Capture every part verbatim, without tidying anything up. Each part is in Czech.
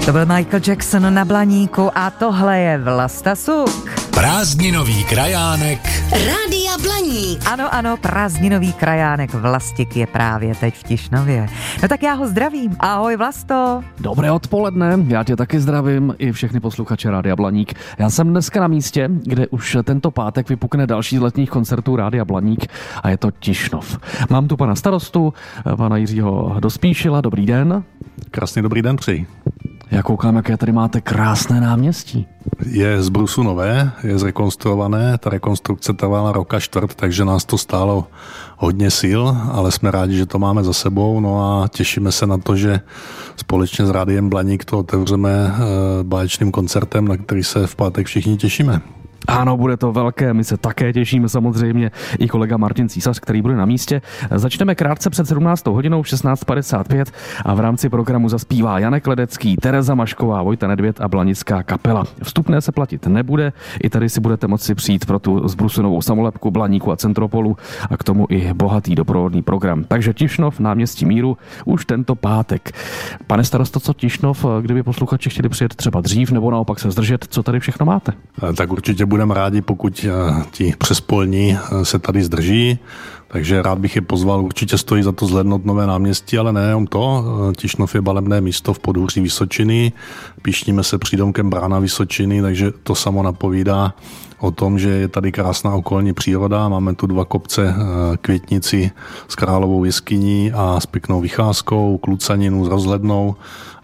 To byl Michael Jackson na Blaníku a tohle je Vlasta Suk. Prázdninový krajánek Rádia Blaník. Ano, ano, prázdninový krajánek Vlastik je právě teď v Tišnově. No tak já ho zdravím. Ahoj Vlasto. Dobré odpoledne, já tě taky zdravím i všechny posluchače Rádia Blaník. Já jsem dneska na místě, kde už tento pátek vypukne další z letních koncertů Rádia Blaník a je to Tišnov. Mám tu pana starostu, pana Jiřího Dospíšila, dobrý den. Krásný dobrý den přeji. Já koukám, jaké tady máte krásné náměstí. Je z brusu nové, je zrekonstruované, ta rekonstrukce trvala roka čtvrt, takže nás to stálo hodně sil, ale jsme rádi, že to máme za sebou, no a těšíme se na to, že společně s Rádiem Blaník to otevřeme báječným koncertem, na který se v pátek všichni těšíme. Ano, bude to velké, my se také těšíme samozřejmě, i kolega Martin Císař, který bude na místě. Začneme krátce před sedmnáctou hodinou v šestnáct padesát pět a v rámci programu zaspívá Janek Ledecký, Tereza Mašková, Vojta Nedvěd a Blanická kapela. Vstupné se platit nebude, i tady si budete moci přijít pro tu zbrusunovou samolepku Blaníku a Centropolu a k tomu i bohatý doprovodný program. Takže Tišnov, náměstí Míru, už tento pátek. Pane starosto, co Tišnov, kdyby posluchači chtěli přijet třeba dřív nebo naopak se zdržet, co tady všechno máte? Tak určitě budeme rádi, pokud ti přespolní se tady zdrží, takže rád bych je pozval, určitě stojí za to zhlédnout nové náměstí, ale nejenom to, Tišnov je balebné místo v podhůří Vysočiny, píšníme se přídomkem Brána Vysočiny, takže to samo napovídá o tom, že je tady krásná okolní příroda, máme tu dva kopce, Květnici s Královou jeskyní a s pěknou vycházkou, Klucaninu s rozhlednou,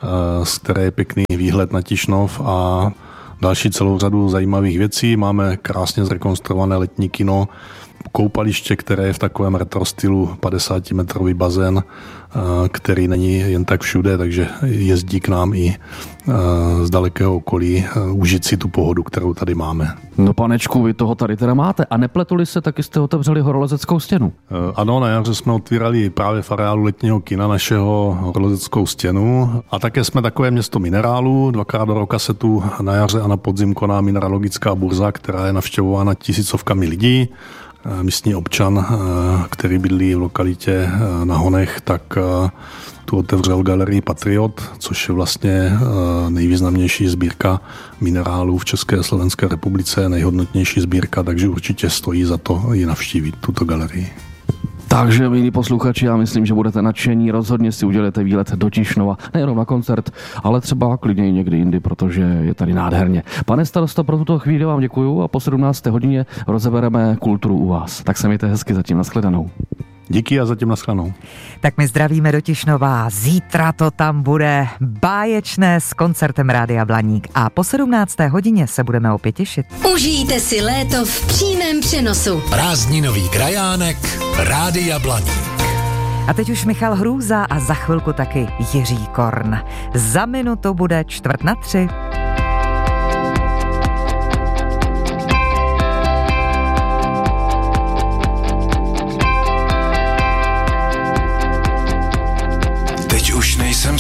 z které je pěkný výhled na Tišnov a další celou řadu zajímavých věcí. Máme krásně zrekonstruované letní kino, koupaliště, které je v takovém retro stylu, padesátimetrový bazén, který není jen tak všude, takže jezdí k nám i z dalekého okolí užít si tu pohodu, kterou tady máme. No panečku, vy toho tady teda máte. A nepletuli se, taky jste otevřeli Horolezeckou stěnu? Ano, na jaře jsme otvírali právě v areálu letního kina našeho Horolezeckou stěnu a také jsme takové město minerálů. Dvakrát do roka se tu na jaře a na podzim koná mineralogická burza, která je navštěvována tisícovkami lidí. Místní občan, který bydlí v lokalitě na Honech, tak tu otevřel galerii Patriot, což je vlastně nejvýznamnější sbírka minerálů v České a Slovenské republice, nejhodnotnější sbírka, takže určitě stojí za to ji navštívit, tuto galerii. Takže, milí posluchači, já myslím, že budete nadšení, rozhodně si udělejte výlet do Tišnova, nejenom na koncert, ale třeba klidně i někdy jindy, protože je tady nádherně. Pane starosto, pro tuto chvíli vám děkuju a po sedmnácté hodině rozebereme kulturu u vás. Tak se mějte hezky, zatím nashledanou. Díky a zatím nashledanou. Tak my zdravíme do Tišnova. Zítra to tam bude báječné s koncertem Rádia Blaník a po sedmnácté hodině se budeme opět těšit. Užijte si léto v přímém přenosu. Prázdninový krajánek Rádia Blaník. A teď už Michal Hrůza a za chvilku taky Jiří Korn. Za minutu bude čtvrt na tři.